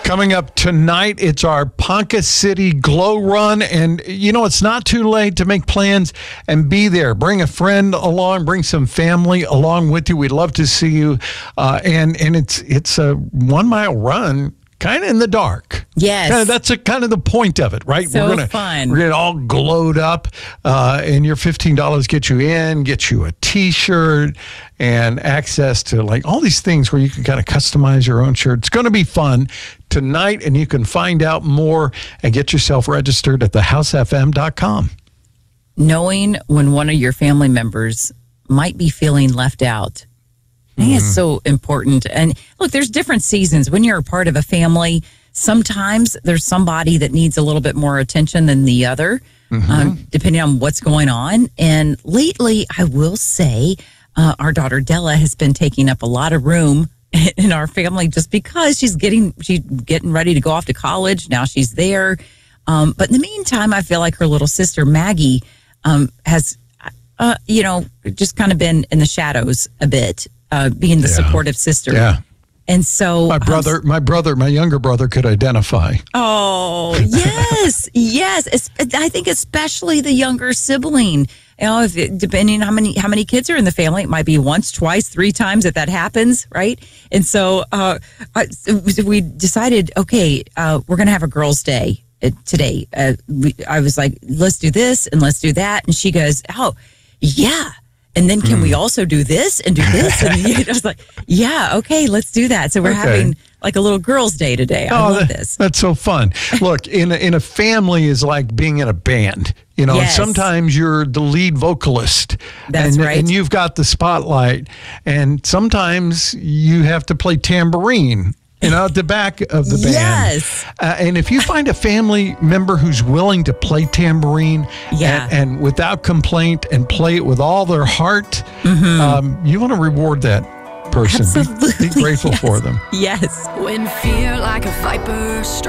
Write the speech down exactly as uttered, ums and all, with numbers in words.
Coming up tonight, it's our Ponca City Glow Run. And, you know, it's not too late to make plans and be there. Bring a friend along, bring some family along with you. We'd love to see you. Uh, and and it's it's a one-mile run, kind of in the dark. Yes. Kinda, that's a, kind of the point of it, right? So we're gonna, fun. We're going to all glowed up, uh, and your fifteen dollars gets you in, gets you a T-shirt, and access to like all these things where you can kind of customize your own shirt. It's going to be fun tonight, and you can find out more and get yourself registered at the house f m dot com. Knowing when one of your family members might be feeling left out, I think it's so important. And look, there's different seasons. When you're a part of a family, sometimes there's somebody that needs a little bit more attention than the other, mm-hmm. um, depending on what's going on. And lately, I will say, uh, our daughter Della has been taking up a lot of room in our family just because she's getting she's getting ready to go off to college. Now she's there. Um, but in the meantime, I feel like her little sister Maggie um, has, uh, you know, just kind of been in the shadows a bit. Uh, being the yeah. supportive sister. Yeah. And so my brother, um, my brother, my younger brother could identify. Oh, yes. yes. It's, I think especially the younger sibling, you know, if it, depending on how many, how many kids are in the family, it might be once, twice, three times that that happens. Right. And so uh, I, we decided, okay, uh, we're going to have a girls' day today. Uh, we, I was like, let's do this and let's do that. And she goes, oh, yeah. And then can mm. we also do this and do this? And you know, I was like, yeah, okay, let's do that. So we're okay. having like a little girls' day today. I oh, love that, this. That's so fun. Look, in a, in a family is like being in a band. You know, yes. and sometimes you're the lead vocalist. That's and, right. And you've got the spotlight. And sometimes you have to play tambourine. You know, at the back of the band. Yes. Uh, and if you find a family member who's willing to play tambourine yeah. and, and without complaint and play it with all their heart, mm-hmm. um, you want to reward that person. Absolutely. Be, be grateful yes. for them. Yes. When fear like a viper